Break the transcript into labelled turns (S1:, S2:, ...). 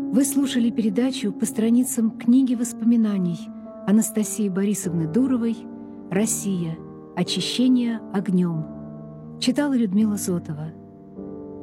S1: Вы слушали передачу по страницам книги воспоминаний Анастасии Борисовны Дуровой «Россия. Очищение огнем». Читала Людмила Зотова.